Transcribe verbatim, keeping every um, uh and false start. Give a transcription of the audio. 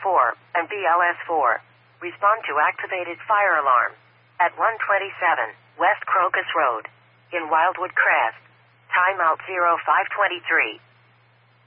four and B L S four. Respond to activated fire alarm. At one twenty-seven West Crocus Road. In Wildwood Crest. Timeout zero five twenty-three.